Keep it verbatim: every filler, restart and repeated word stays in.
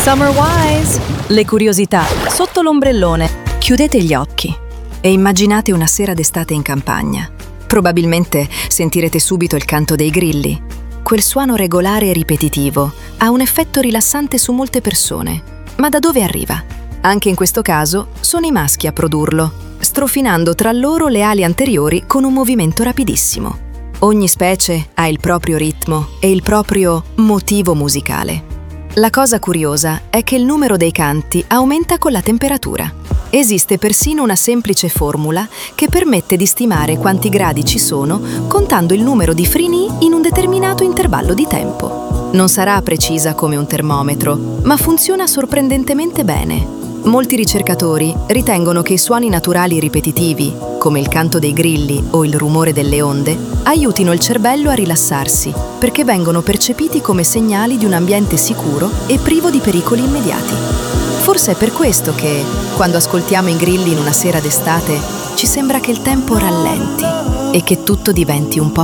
Summer Wise! Le curiosità sotto l'ombrellone. Chiudete gli occhi e immaginate una sera d'estate in campagna. Probabilmente sentirete subito il canto dei grilli. Quel suono regolare e ripetitivo ha un effetto rilassante su molte persone. Ma da dove arriva? Anche in questo caso sono i maschi a produrlo, strofinando tra loro le ali anteriori con un movimento rapidissimo. Ogni specie ha il proprio ritmo e il proprio motivo musicale. La cosa curiosa è che il numero dei canti aumenta con la temperatura. Esiste persino una semplice formula che permette di stimare quanti gradi ci sono contando il numero di frini in un determinato intervallo di tempo. Non sarà precisa come un termometro, ma funziona sorprendentemente bene. Molti ricercatori ritengono che i suoni naturali ripetitivi, come il canto dei grilli o il rumore delle onde, aiutino il cervello a rilassarsi, perché vengono percepiti come segnali di un ambiente sicuro e privo di pericoli immediati. Forse è per questo che, quando ascoltiamo i grilli in una sera d'estate, ci sembra che il tempo rallenti e che tutto diventi un po'